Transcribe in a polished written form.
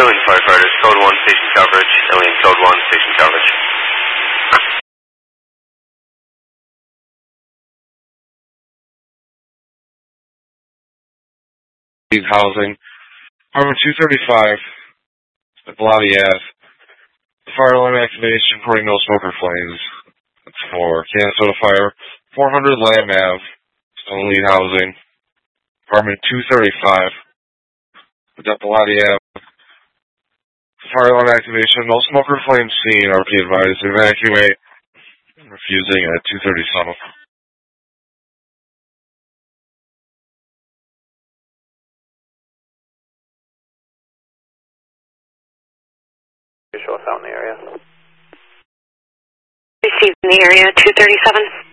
Alien firefighters, code 1, station coverage. Alien code 1, station coverage. Housing. Apartment 235 at Bloody Ave. The fire alarm activation, reporting no smoker flames. That's for Canastota Fire. 400 Lamb Ave. Stone Lead Housing. Apartment 235 at Bloody Ave. Fire alarm activation, no smoker flames seen. RP advised to evacuate. Refusing at 237. Show us out in the area. Received in the area, 237.